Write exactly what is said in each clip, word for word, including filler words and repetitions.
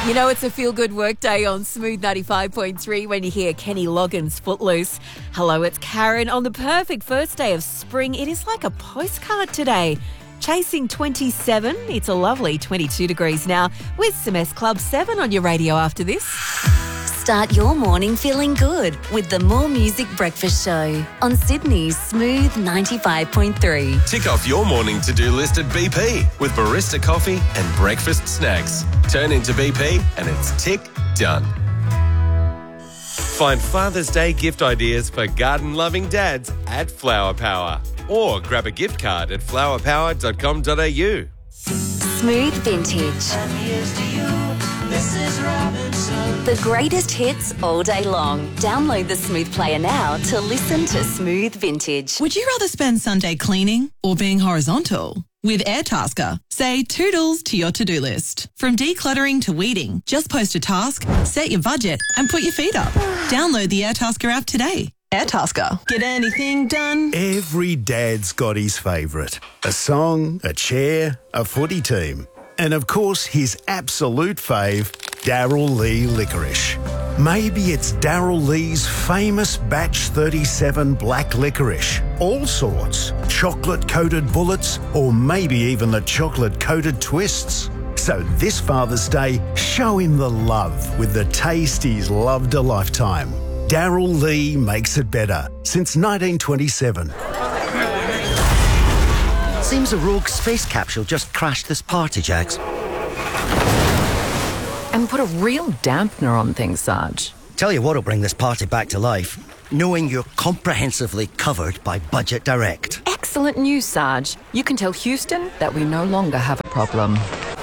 You know it's a feel-good work day on Smooth ninety-five point three when you hear Kenny Loggins' Footloose. Hello, it's Karen. On the perfect first day of spring, it is like a postcard today. Chasing twenty-seven, it's a lovely twenty-two degrees now with some S Club seven on your radio after this. Start your morning feeling good with the More Music Breakfast Show on Sydney's Smooth ninety-five point three. Tick off your morning to-do list at B P with barista coffee and breakfast snacks. Turn into B P and it's tick done. Find Father's Day gift ideas for garden-loving dads at Flower Power. Or grab a gift card at flower power dot com dot a u. Smooth Vintage. The greatest hits all day long. Download the Smooth Player now to listen to Smooth Vintage. Would you rather spend Sunday cleaning or being horizontal? With Airtasker, say toodles to your to-do list. From decluttering to weeding, just post a task, set your budget and put your feet up. Download the Airtasker app today. Airtasker. Get anything done? Every dad's got his favourite. A song, a chair, a footy team. And of course, his absolute fave, Daryl Lee Licorice. Maybe it's Daryl Lee's famous Batch thirty-seven black licorice. All sorts. Chocolate-coated bullets, or maybe even the chocolate-coated twists. So this Father's Day, show him the love with the taste he's loved a lifetime. Daryl Lee makes it better since nineteen twenty-seven. Seems a rogue space capsule just crashed this party, Jags. And put a real dampener on things, Sarge. Tell you what'll bring this party back to life. Knowing you're comprehensively covered by Budget Direct. Excellent news, Sarge. You can tell Houston that we no longer have a problem.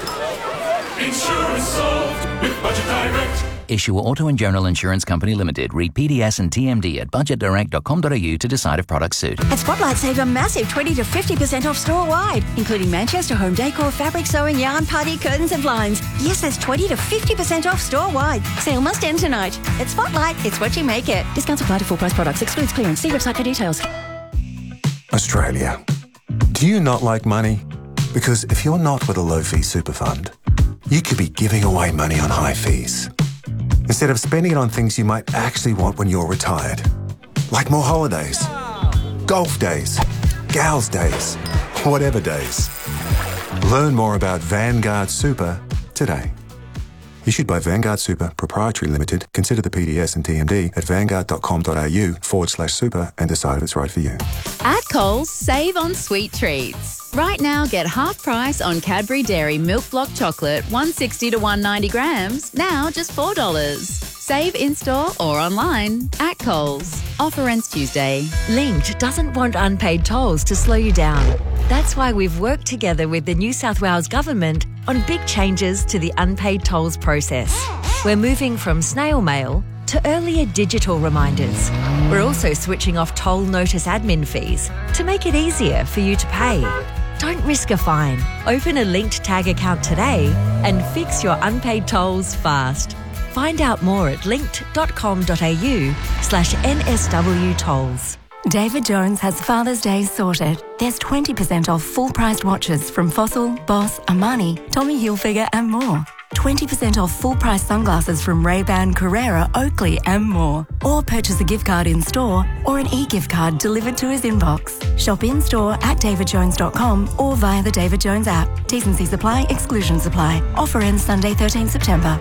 Insurance solved with Budget Direct. Issue Auto and General Insurance Company Limited. Read P D S and T M D at budget direct dot com dot a u to decide if products suit. At Spotlight, save a massive twenty to fifty percent off store-wide, including Manchester home decor, fabric sewing, yarn, party, curtains and blinds. Yes, that's twenty to fifty percent off store-wide. Sale must end tonight. At Spotlight, it's what you make it. Discounts apply to full-price products. Excludes clearance. See website for details. Australia. Do you not like money? Because if you're not with a low-fee super fund, you could be giving away money on high fees, instead of spending it on things you might actually want when you're retired. Like more holidays, golf days, gals days, whatever days. Learn more about Vanguard Super today. Issued by Vanguard Super Proprietary Limited. Consider the P D S and T M D at vanguard dot com dot a u forward slash super and decide if it's right for you. At Coles, save on sweet treats. Right now, get half price on Cadbury Dairy Milk Block Chocolate, one sixty to one ninety grams, now just four dollars. Save in-store or online at Coles. Offer ends Tuesday. Linked doesn't want unpaid tolls to slow you down. That's why we've worked together with the New South Wales Government on big changes to the unpaid tolls process. We're moving from snail mail to earlier digital reminders. We're also switching off toll notice admin fees to make it easier for you to pay. Don't risk a fine. Open a linked tag account today and fix your unpaid tolls fast. Find out more at linked dot com dot a u slash N S W tolls. David Jones has Father's Day sorted. There's twenty percent off full-priced watches from Fossil, Boss, Armani, Tommy Hilfiger and more. twenty percent off full-price sunglasses from Ray-Ban, Carrera, Oakley and more. Or purchase a gift card in-store or an e-gift card delivered to his inbox. Shop in-store at david jones dot com or via the David Jones app. T's and C's apply, exclusions apply. Offer ends Sunday, thirteenth September.